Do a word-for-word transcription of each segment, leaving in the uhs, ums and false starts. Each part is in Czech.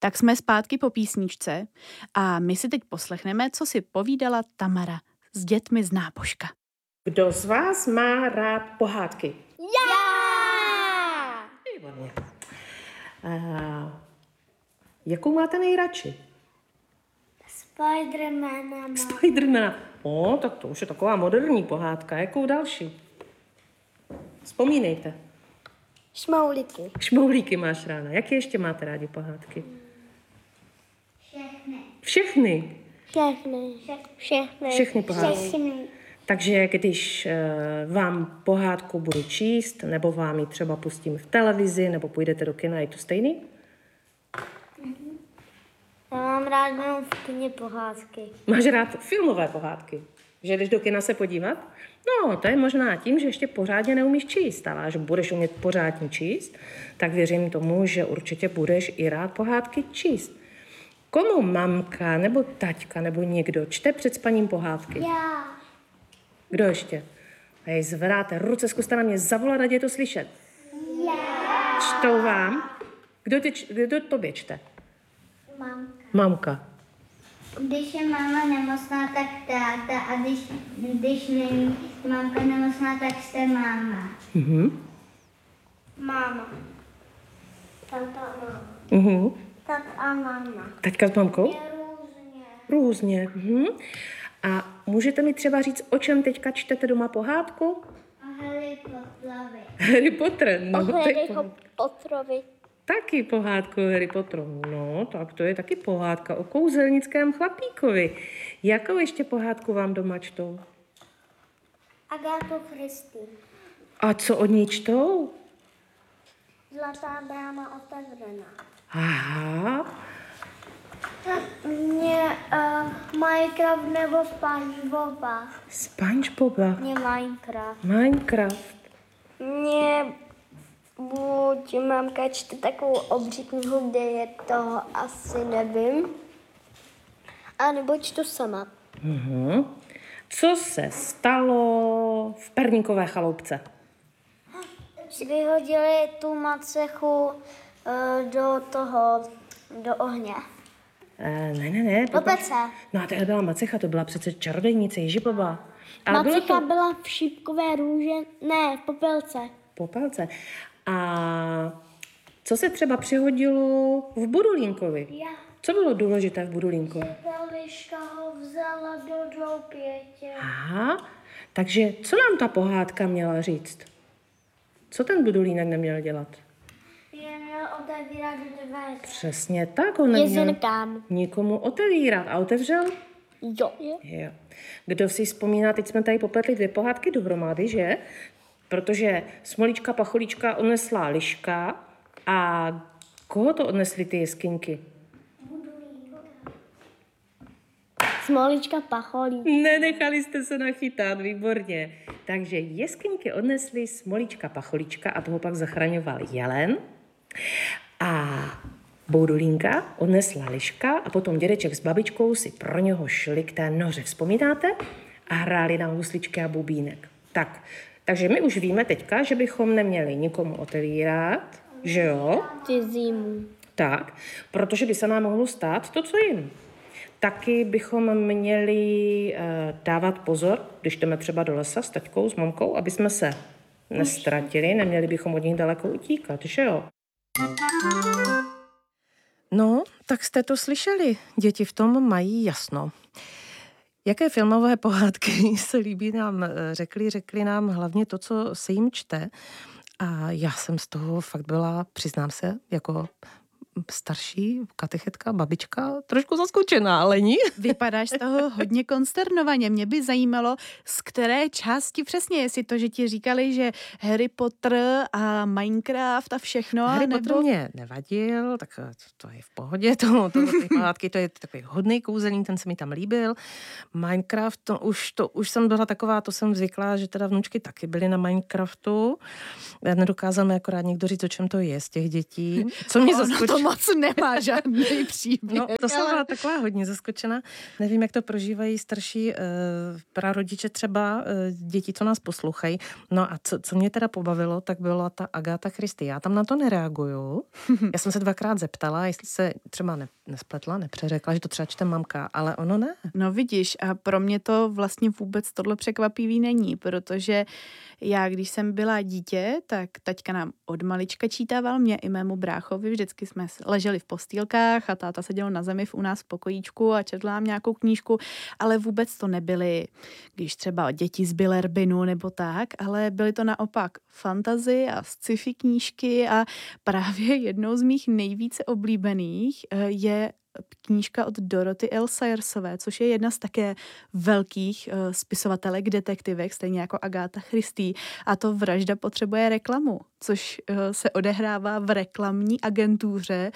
Tak jsme zpátky po písničce a my si teď poslechneme, co si povídala Tamara s dětmi z Nábožka. Kdo z vás má rád pohádky? Já! Výborně. Uh, jakou máte nejradši? Spidermana. Spidermana. O, tak to už je taková moderní pohádka. Jakou další? Vzpomínejte. Šmoulíky. Šmoulíky máš ráda. Jaké ještě máte rádi pohádky? Všechny. Všechny. Všechny. Všechny. Všechny pohádky. Všechny. Takže když uh, vám pohádku budu číst, nebo vám ji třeba pustím v televizi, nebo půjdete do kina, je to stejný? Já mám rád jenom v kyně pohádky. Máš rád filmové pohádky? Že jdeš do kina se podívat? No, to je možná tím, že ještě pořádně neumíš číst. Ale až budeš umět pořádně číst, tak věřím tomu, že určitě budeš i rád pohádky číst. Komu mamka, nebo taťka, nebo někdo čte před spaním pohádky? Já. Kdo ještě? A jej zvedáte ruce, zkuste na mě zavolat, ať je to slyšet. Já. Čtou vám? Kdo, ty, kdo tobě čte? Mamka. Mamka. Když je máma nemocná, tak táta, a když, když není mamka nemocná, tak jste máma. Mhm. Máma. Táta a máma. Mhm. Tata a máma. Taťka s mamkou? Je různě. Různě. Mhm. A můžete mi třeba říct, o čem teďka čtete doma pohádku? A Harry Potterovi. Harry Potter. No, O to je Harryho pohádka. Potterovi. Taky pohádku o Harry Potteru. No, tak to je taky pohádka o kouzelnickém chlapíkovi. Jakou ještě pohádku vám doma čtou? Agátu Christy. A co od ní čtou? Zlatá brána otevřená. Aha. Mě uh, Minecraft nebo SpongeBoba. SpongeBoba. Mě Minecraft. Minecraft. Mě buď mamka čte takovou obří knihu, kde je toho asi nevím. A nebo čtu sama. Mhm. Co se stalo v Perníkové chaloupce? Vyhodili tu macechu uh, do toho, do ohně. E, ne, ne, ne. to Do byla- pece. No a to byla Macecha, to byla přece čarodejnice Ježiboba. Ale bylo Macecha to byla v šípkové růže, ne, v popelce. popelce. A co se třeba přihodilo v Budulínkovi? Já. Co bylo důležité v Budulínkovi? Ta liška ho vzala do doupětě. Aha, takže co nám ta pohádka měla říct? Co ten Budulínek neměl dělat? Je měl otevírat dveře. Přesně tak, on neměl Jezenkám. nikomu otevírat. A otevřel? Jo. Jo. Kdo si vzpomíná, teď jsme tady popletli dvě pohádky dohromady, že? Protože Smolička Pacholíčka odnesla liška a koho to odnesly ty jeskyňky? Smolička Pacholí. Nenechali jste se nachytat, výborně. Takže jeskyňky odnesly Smolička Pacholíčka a toho pak zachraňoval jelen. A Boudulínka odnesla liška a potom dědeček s babičkou si pro něho šli k té noře. Vzpomínáte? A hráli na husličky a bubínek. Tak, takže my už víme teďka, že bychom neměli nikomu otevírat, že jo? Cizímu. Tak, protože by se nám mohlo stát to, co jim. Taky bychom měli uh, dávat pozor, když jdeme třeba do lesa s taťkou, s mamkou, aby jsme se nestratili, neměli bychom od nich daleko utíkat, že jo? No, tak jste to slyšeli. Děti v tom mají jasno. Jaké filmové pohádky se líbí nám, řekli, řekli nám hlavně to, co se jim čte. A já jsem z toho fakt byla, přiznám se, jako starší katechetka, babička, trošku zaskočená, ale ní. Vypadáš z toho hodně konsternovaně. Mě by zajímalo, z které části přesně, jestli to, že ti říkali, že Harry Potter a Minecraft a všechno, Harry nebo... Potter mě nevadil, tak to je v pohodě, to, to, ty pohádky, to je takový hodný kouzelník, ten se mi tam líbil. Minecraft, to už, to už jsem byla taková, to jsem zvyklá, že teda vnučky taky byly na Minecraftu. Nedokázal mi akorát někdo říct, o čem to je z těch dětí. Co mě Ono zaskočilo. to moc nemá žádný příběh. No, to jsem byla taková hodně zaskočena. Nevím, jak to prožívají starší uh, prarodiče třeba, uh, děti, co nás poslouchají. No a co, co mě teda pobavilo, tak byla ta Agáta Christie. Já tam na to nereaguju. Já jsem se dvakrát zeptala, jestli se třeba ne, nespletla, nepřeřekla, že to třeba čte mamka, ale ono ne. No vidíš, a pro mě to vlastně vůbec tohle překvapivý není, protože já, když jsem byla dítě, tak taťka nám od malička čítával, mě i mému bráchovi, vždycky jsme leželi v postýlkách a táta seděl na zemi v u nás v pokojíčku a četl nám nějakou knížku, ale vůbec to nebyly, když třeba děti z Billerbinu nebo tak, ale byly to naopak fantasy a sci-fi knížky a právě jednou z mých nejvíce oblíbených je knížka od Dorothy L. Sayersové, což je jedna z také velkých uh, spisovatelek, detektivek, stejně jako Agáta Christie. A to Vražda potřebuje reklamu, což uh, se odehrává v reklamní agentuře.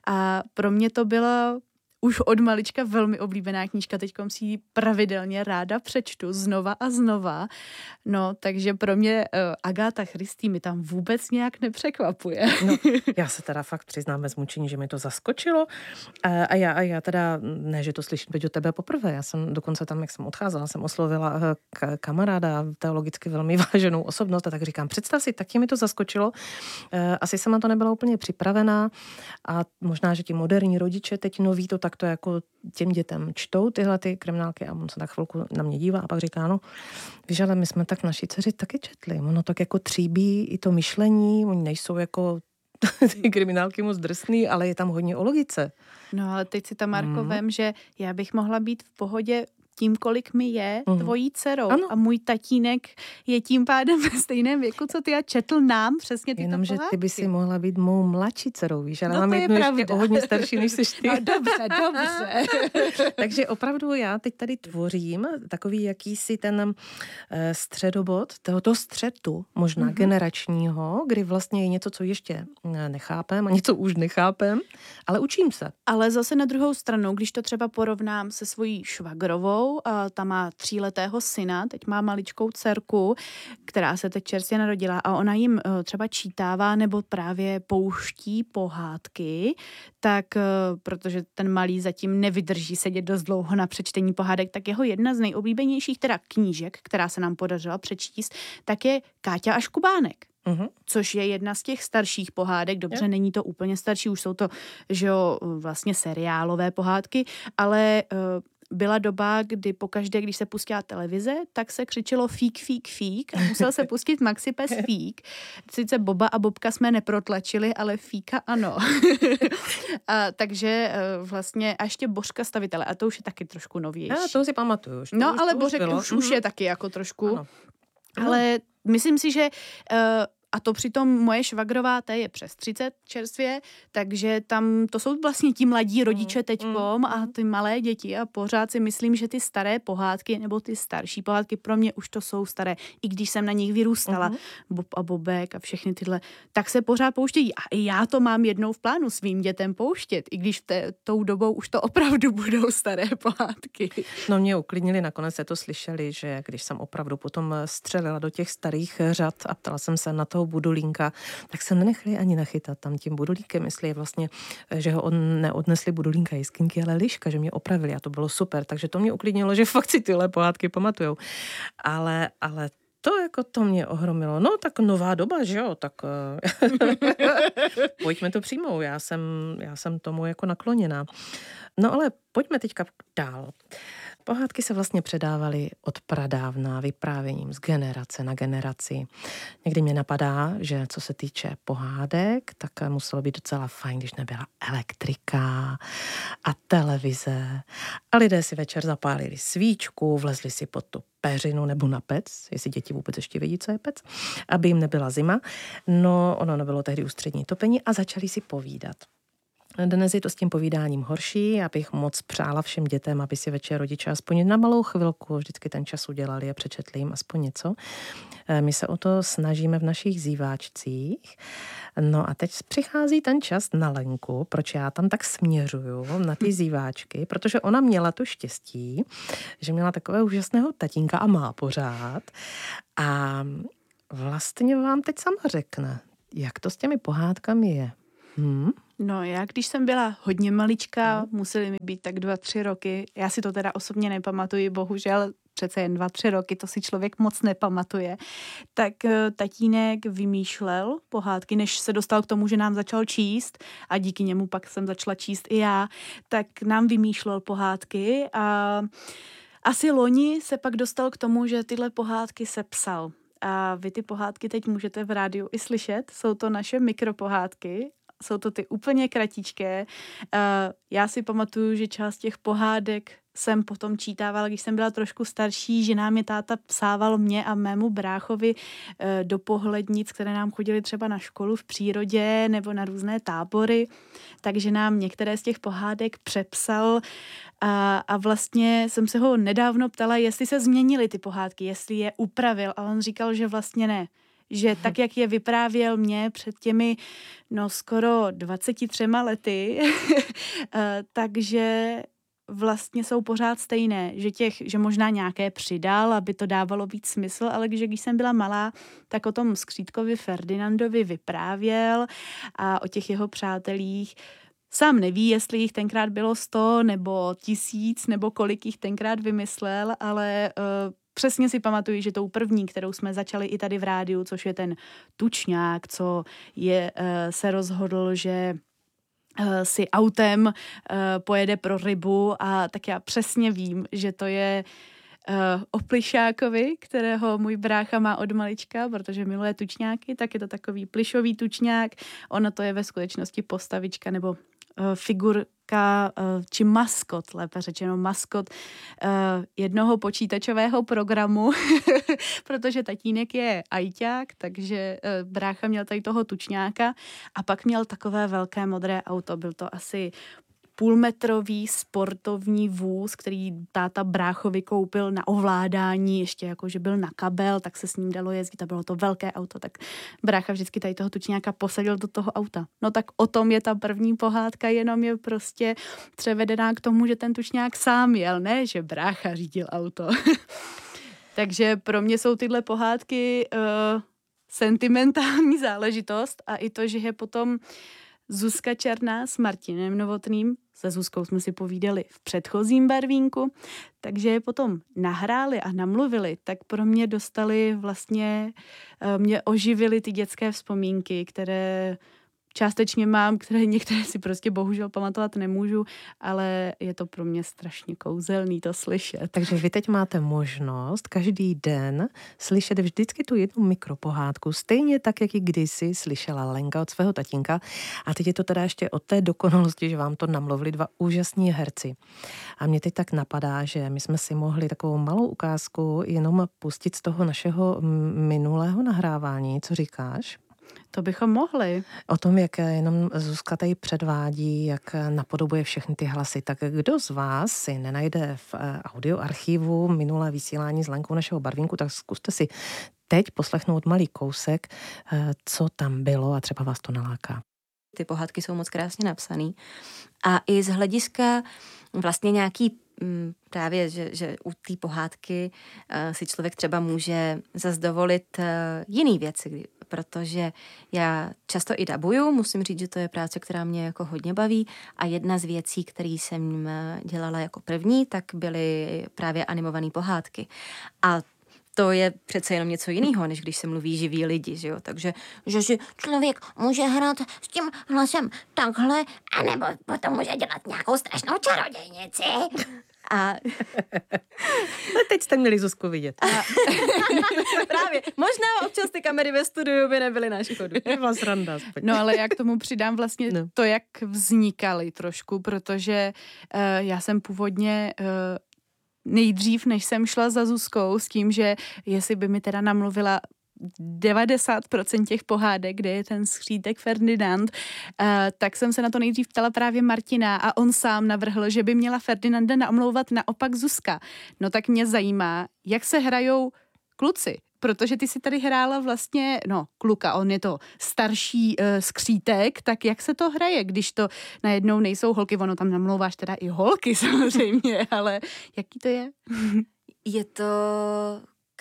A pro mě to byla už od malička velmi oblíbená knížka, teďkom si ji pravidelně ráda přečtu znova a znova. No, takže pro mě uh, Agáta Christie mi tam vůbec nějak nepřekvapuje. No, já se teda fakt přiznám bez mučení, že mi to zaskočilo. A, a, já, a já teda, ne, že to slyším teď od tebe poprvé, já jsem dokonce tam, jak jsem odcházela, jsem oslovila k- kamaráda, teologicky velmi váženou osobnost a tak říkám, představ si, taky mi to zaskočilo. E, asi jsem na to nebyla úplně připravená a možná, že ti moderní rodiče teď noví to tak to jako těm dětem čtou tyhle ty kriminálky a on se tak chvilku na mě dívá a pak říká, no, víš, ale my jsme tak naši dceři taky četli. Ono tak jako tříbí i to myšlení, oni nejsou jako ty kriminálky moc drsný, ale je tam hodně o logice. No ale teď si, Tamarko, mm. vem, že já bych mohla být v pohodě tím, kolik mi je mm. tvojí dcerou. Ano. A můj tatínek je tím pádem ve stejném věku, co ty a četl nám přesně tyto Jenom, pohádky. že ty by si mohla být mou mladší dcerou, víš, ale no mám jednu ještě o hodně starší, než jsi ty. No dobře, dobře. Takže opravdu já teď tady tvořím takový jakýsi ten eh, středobod tohoto střetu, možná mm-hmm. generačního, kdy vlastně je něco, co ještě nechápem a něco už nechápem, ale učím se. Ale zase na druhou stranu, když to třeba porovnám se svojí švagrovou, a ta má tříletého syna, teď má maličkou dcerku, která se teď čerstvě narodila a ona jim třeba čítává nebo právě pouští pohádky, tak protože ten malý zatím nevydrží sedět dost dlouho na přečtení pohádek, tak jeho jedna z nejoblíbenějších teda knížek, která se nám podařila přečíst, tak je Káťa a Škubánek. Uhum. Což je jedna z těch starších pohádek, dobře, je. Není to úplně starší, už jsou to, že jo, vlastně seriálové pohádky, ale uh, byla doba, kdy pokaždé, když se pustila televize, tak se křičelo fík, fík, fík a musel se pustit Maxi pes Fík. Sice Boba a Bobka jsme neprotlačili, ale Fíka ano. A, takže uh, vlastně a ještě Božka stavitele, a to už je taky trošku novější. Já to si pamatuju. Už, no, už, ale už Božek bylo. už, už je taky jako trošku. Ano. Ale myslím si, že uh, a to přitom moje švagrová, té je přes třicet čerstvě, takže tam to jsou vlastně ti mladí rodiče teďkom mm, a ty malé děti a pořád si myslím, že ty staré pohádky nebo ty starší pohádky pro mě už to jsou staré, i když jsem na nich vyrůstala, mm. Bob a Bobek a všechny tyhle, tak se pořád pouštějí a i já to mám jednou v plánu svým dětem pouštět, i když té, tou dobou už to opravdu budou staré pohádky. No mě uklidnili, nakonec se to slyšeli, že když jsem opravdu potom střelila do těch starých řad a ptala jsem se na toho Budulínka, tak se nenechali ani nachytat tam tím Budulínkem, jestli je vlastně, že ho on neodnesli Budulínka jiskinky, ale liška, že mě opravili a to bylo super, takže to mě uklidnilo, že fakt si tyhle pohádky pamatujou. Ale, ale to jako to mě ohromilo. No tak nová doba, že jo, tak pojďme to přijmout, já jsem, já jsem tomu jako nakloněná. No ale pojďme teďka dál. Pohádky se vlastně předávaly od pradávna vyprávěním z generace na generaci. Někdy mě napadá, že co se týče pohádek, tak muselo být docela fajn, když nebyla elektrika a televize. A lidé si večer zapálili svíčku, vlezli si pod tu peřinu nebo na pec, jestli děti vůbec ještě vědí, co je pec, aby jim nebyla zima. No, ono nebylo tehdy ústřední topení a začali si povídat. Dnes je to s tím povídáním horší, já bych moc přála všem dětem, aby si večer rodiče aspoň na malou chvilku vždycky ten čas udělali a přečetli jim aspoň něco. My se o to snažíme v našich zíváčcích. No a teď přichází ten čas na Lenku, proč já tam tak směřuju na ty zíváčky, protože ona měla to štěstí, že měla takového úžasného tatínka a má pořád. A vlastně vám teď sama řekne, jak to s těmi pohádkami je. Hmm? No já, když jsem byla hodně maličká, museli mi být tak dva, tři roky, já si to teda osobně nepamatuji, bohužel přece jen dva, tři roky, to si člověk moc nepamatuje, tak tatínek vymýšlel pohádky, než se dostal k tomu, že nám začal číst a díky němu pak jsem začala číst i já, tak nám vymýšlel pohádky a asi loni se pak dostal k tomu, že tyhle pohádky sepsal. A vy ty pohádky teď můžete v rádiu i slyšet, jsou to naše mikropohádky, jsou to ty úplně kratičké. Já si pamatuju, že část těch pohádek jsem potom čítávala, když jsem byla trošku starší, že nám je táta psával mě a mému bráchovi do pohlednic, které nám chodily třeba na školu v přírodě nebo na různé tábory, takže nám některé z těch pohádek přepsal a, a vlastně jsem se ho nedávno ptala, jestli se změnily ty pohádky, jestli je upravil a on říkal, že vlastně ne. Že tak, jak je vyprávěl mě před těmi, no skoro dvaceti třema lety, takže vlastně jsou pořád stejné, že těch, že možná nějaké přidal, aby to dávalo víc smysl, ale že když jsem byla malá, tak o tom Skřítkovi Ferdinandovi vyprávěl a o těch jeho přátelích. Sám neví, jestli jich tenkrát bylo sto nebo tisíc, nebo kolik jich tenkrát vymyslel, ale uh, přesně si pamatuju, že tou první, kterou jsme začali i tady v rádiu, což je ten tučňák, co je, uh, se rozhodl, že si autem uh, pojede pro rybu a tak já přesně vím, že to je uh, o plišákovi, kterého můj brácha má od malička, protože miluje tučňáky, tak je to takový plišový tučňák. Ono to je ve skutečnosti postavička nebo uh, figurka uh, či maskot, lépe řečeno maskot uh, jednoho počítačového programu, protože tatínek je ajťák, takže uh, brácha měl tady toho tučňáka a pak měl takové velké modré auto. Byl to asi půlmetrový sportovní vůz, který táta bráchovi koupil na ovládání, ještě jako, že byl na kabel, tak se s ním dalo jezdit a bylo to velké auto, tak brácha vždycky tady toho tučňáka posadil do toho auta. No tak o tom je ta první pohádka, jenom je prostě převedená k tomu, že ten tučňák sám jel, ne, že brácha řídil auto. Takže pro mě jsou tyhle pohádky uh, sentimentální záležitost a i to, že je potom Zuzka Černá s Martinem Novotným, se Zuzkou jsme si povídali v předchozím barvínku, takže je potom nahráli a namluvili, tak pro mě dostali vlastně, mě oživily ty dětské vzpomínky, které částečně mám, které některé si prostě bohužel pamatovat nemůžu, ale je to pro mě strašně kouzelný to slyšet. Takže vy teď máte možnost každý den slyšet vždycky tu jednu mikropohádku, stejně tak, jak i kdysi slyšela Lenka od svého tatínka. A teď je to teda ještě od té dokonalosti, že vám to namluvili dva úžasní herci. A mě teď tak napadá, že my jsme si mohli takovou malou ukázku jenom pustit z toho našeho minulého nahrávání. Co říkáš? To bychom mohli. O tom, jak jenom Zuzka tady předvádí, jak napodobuje všechny ty hlasy. Tak kdo z vás si nenajde v audioarchivu minulé vysílání s Lenkou našeho barvínku, tak zkuste si teď poslechnout malý kousek, co tam bylo a třeba vás to naláká. Ty pohádky jsou moc krásně napsaný. A i z hlediska vlastně nějaký právě, že, že u té pohádky uh, si člověk třeba může zas dovolit uh, jiný věci, protože já často i dabuju, musím říct, že to je práce, která mě jako hodně baví a jedna z věcí, které jsem dělala jako první, tak byly právě animované pohádky. A to je přece jenom něco jiného, než když se mluví živí lidi, že jo? Takže, že si člověk může hrát s tím hlasem takhle, anebo potom může dělat nějakou strašnou čarodějnici. A teď jste měli Zuzku vidět. A... Právě. Možná občas ty kamery ve studiu by nebyly na škodu. Je vás randa. No ale já k tomu přidám vlastně no. to, jak vznikaly trošku, protože uh, já jsem původně uh, nejdřív, než jsem šla za Zuzkou s tím, že jestli by mi teda namluvila devadesát procent těch pohádek, kde je ten skřítek Ferdinand, uh, tak jsem se na to nejdřív ptala právě Martina a on sám navrhl, že by měla Ferdinanda namlouvat naopak Zuzka. No tak mě zajímá, jak se hrajou kluci, protože ty si tady hrála vlastně, no kluka, on je to starší uh, skřítek, tak jak se to hraje, když to najednou nejsou holky, ono tam namlouváš teda i holky samozřejmě, ale jaký to je? Je to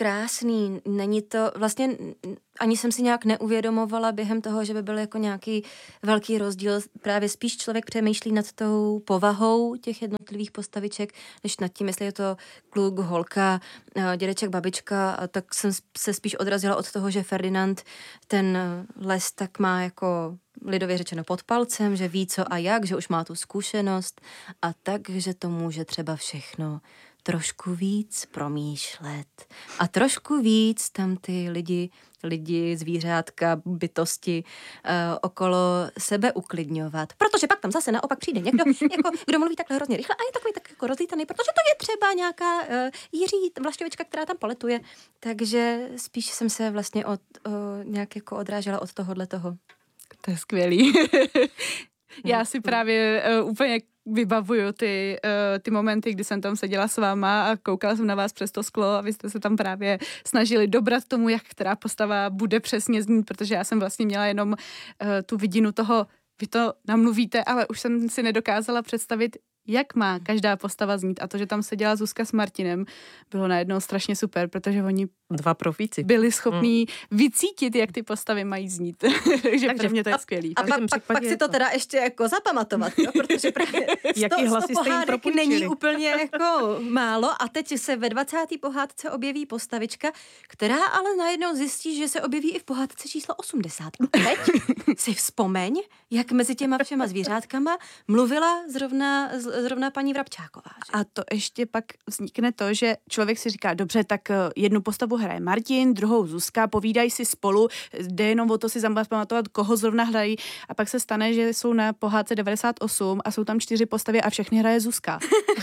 krásný. Není to, vlastně ani jsem si nějak neuvědomovala během toho, že by byl jako nějaký velký rozdíl. Právě spíš člověk přemýšlí nad tou povahou těch jednotlivých postaviček, než nad tím, jestli je to kluk, holka, dědeček, babička, tak jsem se spíš odrazila od toho, že Ferdinand ten les tak má jako lidově řečeno pod palcem, že ví co a jak, že už má tu zkušenost a tak, že to může třeba všechno trošku víc promýšlet a trošku víc tam ty lidi, lidi, zvířátka, bytosti uh, okolo sebe uklidňovat. Protože pak tam zase naopak přijde někdo, jako, kdo mluví takhle hrozně rychle a je takový tak jako rozlítaný, protože to je třeba nějaká uh, Jiří Vlašťovička, která tam poletuje. Takže spíš jsem se vlastně od, uh, nějak jako odrážela od tohohle toho. To je skvělý. Já si právě uh, úplně vybavuju ty, uh, ty momenty, kdy jsem tam seděla s váma a koukala jsem na vás přes to sklo a vy jste se tam právě snažili dobrat tomu, jak která postava bude přesně znít, protože já jsem vlastně měla jenom uh, tu vidinu toho, vy to namluvíte, ale už jsem si nedokázala představit, jak má každá postava znít. A to, že tam seděla Zuzka s Martinem, bylo najednou strašně super, protože oni dva profíci byli schopní hmm. vycítit, jak ty postavy mají znít. Takže pro mě to je skvělý. A, a pak, pak, pak si to teda ještě jako zapamatovat, jo? Protože právě jaký hlasy jste jim propůjčili. Není úplně jako málo a teď se ve dvacáté pohádce objeví postavička, která ale najednou zjistí, že se objeví i v pohádce číslo osmdesát. A teď si vzpomeň, jak mezi těma všema zvířátkama mluvila zrovna, zrovna paní Vrabčáková. Že? A to ještě pak vznikne to, že člověk si říká, dobře, tak jednu postavu hraje Martin, druhou Zuzka, povídají si spolu, jde jenom o to si zapamatovat, koho zrovna hrají a pak se stane, že jsou na pohádce devadesát osm a jsou tam čtyři postavy a všechny hraje Zuzka.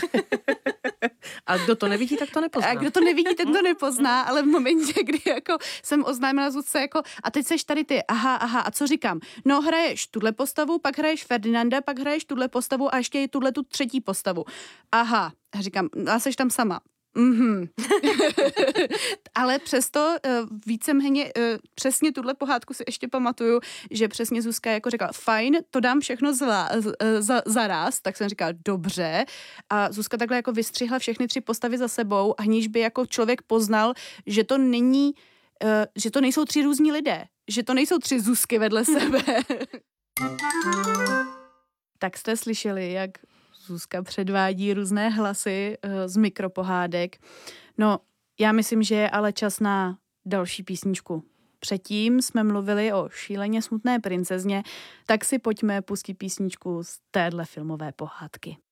A kdo to nevidí, tak to nepozná. A kdo to nevidí, ten to nepozná, ale v momentě, kdy jako jsem oznámila Zuzce jako a teď seš tady ty, aha, aha, a co říkám? No hraješ tuhle postavu, pak hraješ Ferdinanda, pak hraješ tuhle postavu a ještě je tuhle tu třetí postavu. Aha, a říkám, a seš tam sama. Mhm. Ale přesto uh, víceméně uh, přesně tuhle pohádku si ještě pamatuju, že přesně Zuzka jako řekla, fajn, to dám všechno za, za, za raz, tak jsem říkala, dobře. A Zuzka takhle jako vystřihla všechny tři postavy za sebou, aniž by jako člověk poznal, že to není, uh, že to nejsou tři různí lidé, že to nejsou tři Zuzky vedle sebe. Tak jste slyšeli, jak Zuzka předvádí různé hlasy uh, z mikropohádek. No, já myslím, že je ale čas na další písničku. Předtím jsme mluvili o šíleně smutné princezně, tak si pojďme pustit písničku z téhle filmové pohádky.